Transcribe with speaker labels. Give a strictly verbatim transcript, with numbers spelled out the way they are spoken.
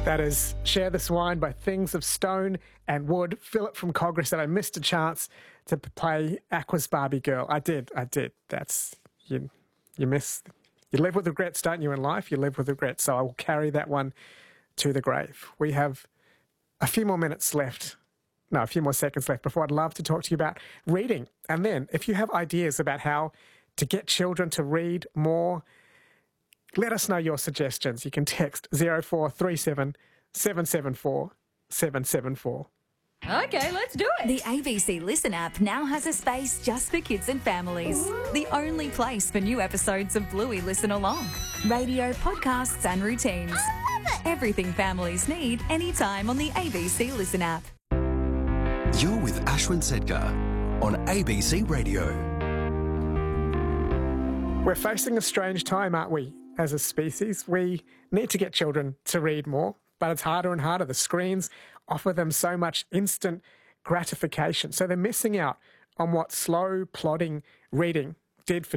Speaker 1: That is Share This Wine by Things of Stone and Wood. Philip from Congress said I missed a chance to play Aqua's Barbie Girl. I did, I did. That's, you, you miss, you live with regrets, don't you, in life? You live with regrets. So I will carry that one to the grave. We have a few more minutes left. No, a few more seconds left before I'd love to talk to you about reading. And then if you have ideas about how to get children to read more, let us know your suggestions. You can text zero four three seven, seven seven four, seven seven four.
Speaker 2: Okay, let's do it.
Speaker 3: The A B C Listen app now has a space just for kids and families. The only place for new episodes of Bluey Listen Along. Radio, podcasts and routines. Everything families need anytime on the A B C Listen app.
Speaker 4: You're with Ashwin Sedkar on A B C Radio.
Speaker 1: We're facing a strange time, aren't we, as a species? We need to get children to read more, but it's harder and harder. The screens offer them so much instant gratification, so they're missing out on what slow, plodding reading did for